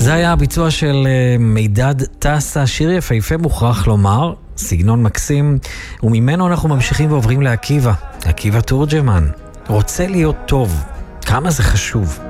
זה היה הביצוע של מידד טסה, שיר יפהפה מוכרח לומר, סגנון מקסים, וממנו אנחנו ממשיכים ועוברים לעקיבא, עקיבא תורג'מן. רוצה להיות טוב, כמה זה חשוב.